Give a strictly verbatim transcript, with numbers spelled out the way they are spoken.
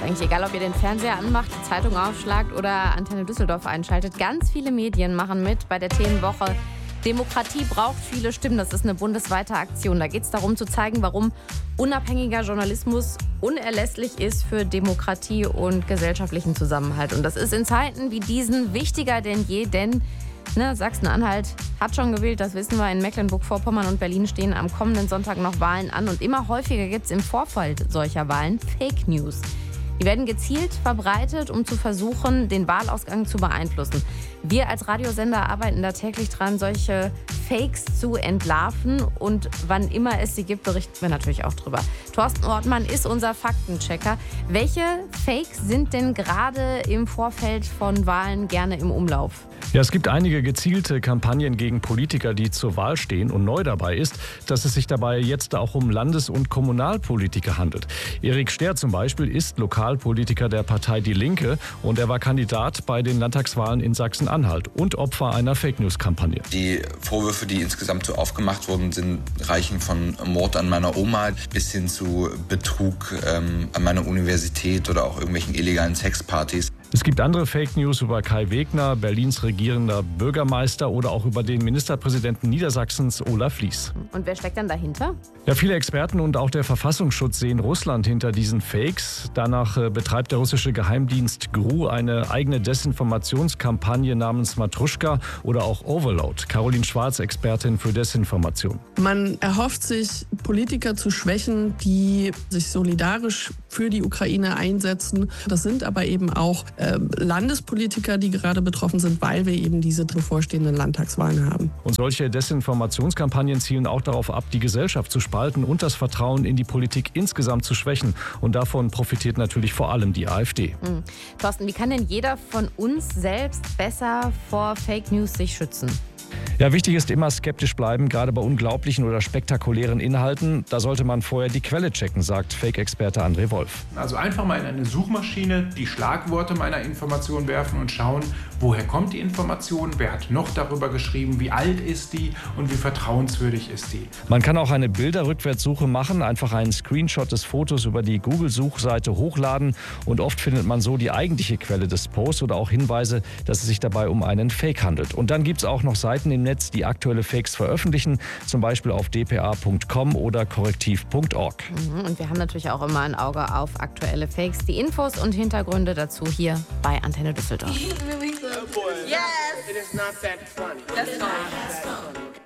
Ist eigentlich egal, ob ihr den Fernseher anmacht, die Zeitung aufschlagt oder Antenne Düsseldorf einschaltet. Ganz viele Medien machen mit bei der Themenwoche Demokratie braucht viele Stimmen. Das ist eine bundesweite Aktion. Da geht es darum zu zeigen, warum unabhängiger Journalismus unerlässlich ist für Demokratie und gesellschaftlichen Zusammenhalt. Und das ist in Zeiten wie diesen wichtiger denn je, denn ne, Sachsen-Anhalt hat schon gewählt, das wissen wir. In Mecklenburg-Vorpommern und Berlin stehen am kommenden Sonntag noch Wahlen an. Und immer häufiger gibt es im Vorfeld solcher Wahlen Fake News. Die werden gezielt verbreitet, um zu versuchen, den Wahlausgang zu beeinflussen. Wir als Radiosender arbeiten da täglich dran, solche Fakes zu entlarven. Und wann immer es sie gibt, berichten wir natürlich auch drüber. Thorsten Ortmann ist unser Faktenchecker. Welche Fakes sind denn gerade im Vorfeld von Wahlen gerne im Umlauf? Ja, es gibt einige gezielte Kampagnen gegen Politiker, die zur Wahl stehen. Und neu dabei ist, dass es sich dabei jetzt auch um Landes- und Kommunalpolitiker handelt. Erik Ster zum Beispiel ist Lokalpolitiker der Partei Die Linke und er war Kandidat bei den Landtagswahlen in Sachsen-Anhalt und Opfer einer Fake-News-Kampagne. Die Vorwürfe, die insgesamt so aufgemacht wurden, sind reichen von Mord an meiner Oma bis hin zu Betrug ähm, an meiner Universität oder auch irgendwelchen illegalen Sexpartys. Es gibt andere Fake News über Kai Wegner, Berlins regierender Bürgermeister oder auch über den Ministerpräsidenten Niedersachsens Olaf Lies. Und wer steckt dann dahinter? Ja, viele Experten und auch der Verfassungsschutz sehen Russland hinter diesen Fakes. Danach äh, betreibt der russische Geheimdienst G R U eine eigene Desinformationskampagne namens Matruschka oder auch Overload. Caroline Schwarz, Expertin für Desinformation. Man erhofft sich, Politiker zu schwächen, die sich solidarisch für die Ukraine einsetzen. Das sind aber eben auch äh, Landespolitiker, die gerade betroffen sind, weil wir eben diese bevorstehenden Landtagswahlen haben. Und solche Desinformationskampagnen zielen auch darauf ab, die Gesellschaft zu spalten und das Vertrauen in die Politik insgesamt zu schwächen. Und davon profitiert natürlich vor allem die AfD. Mhm. Thorsten, wie kann denn jeder von uns selbst besser vor Fake News sich schützen? Ja, wichtig ist immer skeptisch bleiben, gerade bei unglaublichen oder spektakulären Inhalten. Da sollte man vorher die Quelle checken, sagt Fake-Experte André Wolf. Also einfach mal in eine Suchmaschine die Schlagworte meiner Information werfen und schauen, woher kommt die Information, wer hat noch darüber geschrieben, wie alt ist die und wie vertrauenswürdig ist die. Man kann auch eine Bilderrückwärtssuche machen, einfach einen Screenshot des Fotos über die Google-Suchseite hochladen und oft findet man so die eigentliche Quelle des Posts oder auch Hinweise, dass es sich dabei um einen Fake handelt. Und dann gibt es auch noch Seiten im Netz, die aktuelle Fakes veröffentlichen, zum Beispiel auf d p a punkt com oder korrektiv punkt org. Und wir haben natürlich auch immer ein Auge auf aktuelle Fakes. Die Infos und Hintergründe dazu hier bei Antenne Düsseldorf. Yes! It is not that funny. That's fine.